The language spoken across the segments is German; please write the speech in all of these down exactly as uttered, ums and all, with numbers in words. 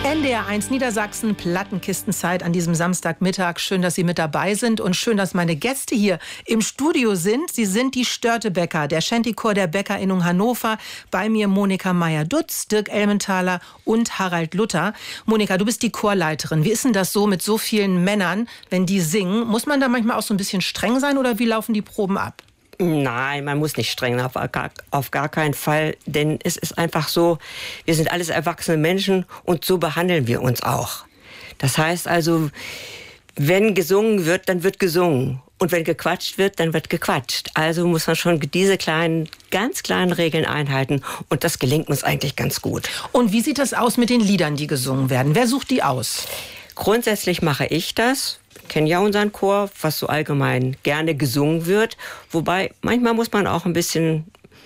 N D R eins Niedersachsen, Plattenkistenzeit an diesem Samstagmittag. Schön, dass Sie mit dabei sind und schön, dass meine Gäste hier im Studio sind. Sie sind die Störtebecker, der Shantychor der Bäckerinnung Hannover. Bei mir Monika Meyer-Dutz, Dirk Elmenthaler und Harald Luther. Monika, du bist die Chorleiterin. Wie ist denn das so mit so vielen Männern, wenn die singen? Muss man da manchmal auch so ein bisschen streng sein oder wie laufen die Proben ab? Nein, man muss nicht streng, auf gar, auf gar keinen Fall. Denn es ist einfach so, wir sind alles erwachsene Menschen und so behandeln wir uns auch. Das heißt also, wenn gesungen wird, dann wird gesungen. Und wenn gequatscht wird, dann wird gequatscht. Also muss man schon diese kleinen, ganz kleinen Regeln einhalten. Und das gelingt uns eigentlich ganz gut. Und wie sieht das aus mit den Liedern, die gesungen werden? Wer sucht die aus? Grundsätzlich mache ich das. Kennen ja unseren Chor, was so allgemein gerne gesungen wird. Wobei, manchmal muss man auch ein bisschen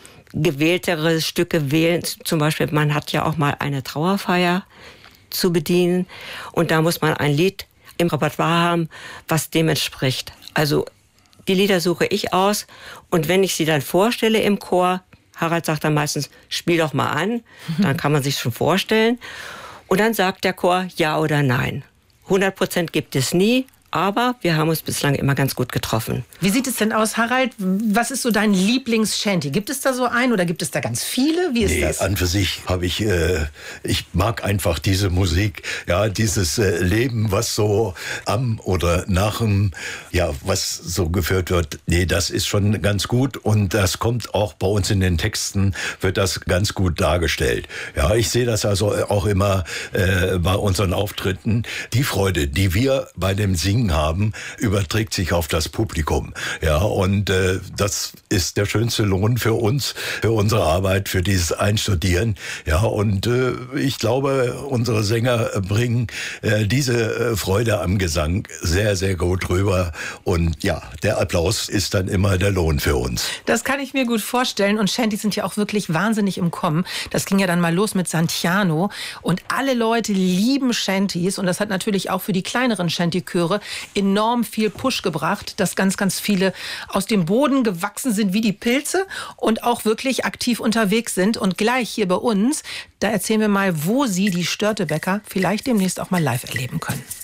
gewähltere Stücke wählen. Zum Beispiel, man hat ja auch mal eine Trauerfeier zu bedienen. Und da muss man ein Lied im Repertoire haben, was dem entspricht. Also die Lieder suche ich aus. Und wenn ich sie dann vorstelle im Chor, Harald sagt dann meistens, spiel doch mal an. Dann kann man sich schon vorstellen. Und dann sagt der Chor ja oder nein. hundert Prozent gibt es nie. Aber wir haben uns bislang immer ganz gut getroffen. Wie sieht es denn aus, Harald? Was ist so dein Lieblings-Shanty? Gibt es da so einen oder gibt es da ganz viele? Wie ist nee, das? An für sich habe ich, äh, ich mag einfach diese Musik, ja, dieses äh, Leben, was so am oder nach dem, ja, was so geführt wird. Nee, das ist schon ganz gut und das kommt auch bei uns in den Texten, wird das ganz gut dargestellt. Ja, ich sehe das also auch immer äh, bei unseren Auftritten. Die Freude, die wir bei dem Singen haben, überträgt sich auf das Publikum. Ja, und äh, das ist der schönste Lohn für uns, für unsere Arbeit, für dieses Einstudieren. Ja, und äh, ich glaube, unsere Sänger bringen äh, diese äh, Freude am Gesang sehr, sehr gut rüber. Und ja, der Applaus ist dann immer der Lohn für uns. Das kann ich mir gut vorstellen. Und Shantys sind ja auch wirklich wahnsinnig im Kommen. Das ging ja dann mal los mit Santiano. Und alle Leute lieben Shantys. Und das hat natürlich auch für die kleineren Shantychöre enorm viel Push gebracht, dass ganz, ganz viele aus dem Boden gewachsen sind wie die Pilze und auch wirklich aktiv unterwegs sind. Und gleich hier bei uns, da erzählen wir mal, wo Sie die Störtebecker vielleicht demnächst auch mal live erleben können.